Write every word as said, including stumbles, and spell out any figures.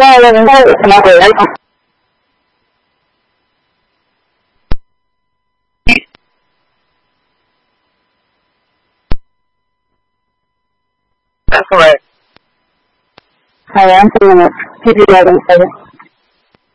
那那您在什么回来吗？That's correct. I am feeling it. Keep your guidance,